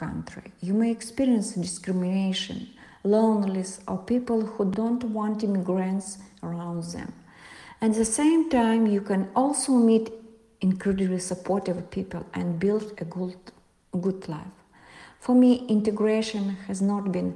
country. You may experience discrimination, loneliness, or people who don't want immigrants around them. At the same time, you can also meet incredibly supportive people and build a good life. For me, integration has not been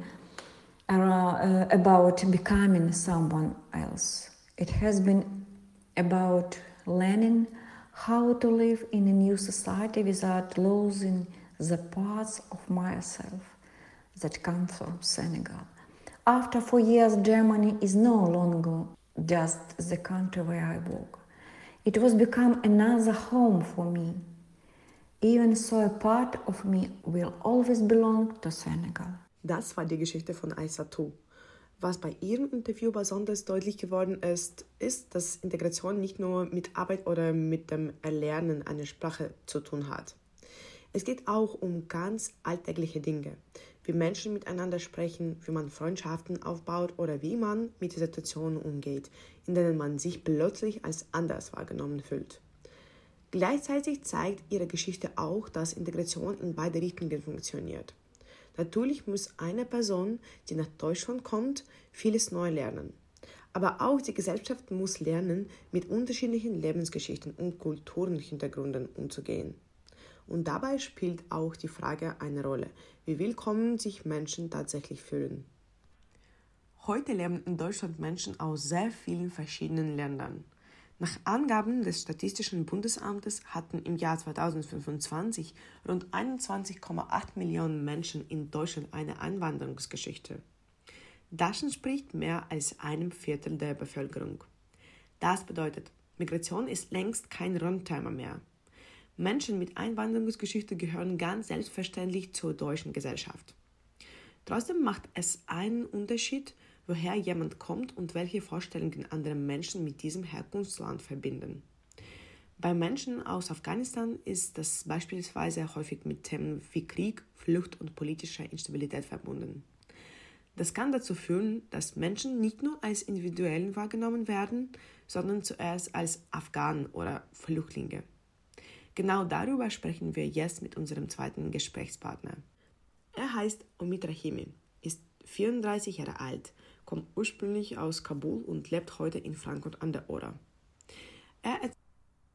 about becoming someone else. It has been about learning how to live in a new society without losing the parts of myself that come from Senegal. After 4 years, Germany is no longer just the country where I work. It has become another home for me. Even so, a part of me will always belong to Senegal. Das war die Geschichte von Aissatou. Was bei ihrem Interview besonders deutlich geworden ist, dass Integration nicht nur mit Arbeit oder mit dem Erlernen einer Sprache zu tun hat. Es geht auch um ganz alltägliche Dinge, wie Menschen miteinander sprechen, wie man Freundschaften aufbaut oder wie man mit Situationen umgeht, in denen man sich plötzlich als anders wahrgenommen fühlt. Gleichzeitig zeigt ihre Geschichte auch, dass Integration in beide Richtungen funktioniert. Natürlich muss eine Person, die nach Deutschland kommt, vieles neu lernen. Aber auch die Gesellschaft muss lernen, mit unterschiedlichen Lebensgeschichten und Kulturenhintergründen umzugehen. Und dabei spielt auch die Frage eine Rolle, wie willkommen sich Menschen tatsächlich fühlen. Heute leben in Deutschland Menschen aus sehr vielen verschiedenen Ländern. Nach Angaben des Statistischen Bundesamtes hatten im Jahr 2025 rund 21,8 Millionen Menschen in Deutschland eine Einwanderungsgeschichte. Das entspricht mehr als einem Viertel der Bevölkerung. Das bedeutet, Migration ist längst kein Randthema mehr. Menschen mit Einwanderungsgeschichte gehören ganz selbstverständlich zur deutschen Gesellschaft. Trotzdem macht es einen Unterschied, woher jemand kommt und welche Vorstellungen andere Menschen mit diesem Herkunftsland verbinden. Bei Menschen aus Afghanistan ist das beispielsweise häufig mit Themen wie Krieg, Flucht und politischer Instabilität verbunden. Das kann dazu führen, dass Menschen nicht nur als individuell wahrgenommen werden, sondern zuerst als Afghanen oder Flüchtlinge. Genau darüber sprechen wir jetzt mit unserem zweiten Gesprächspartner. Er heißt Omid Rahimi, ist 34 Jahre alt, kommt ursprünglich aus Kabul und lebt heute in Frankfurt an der Oder. Er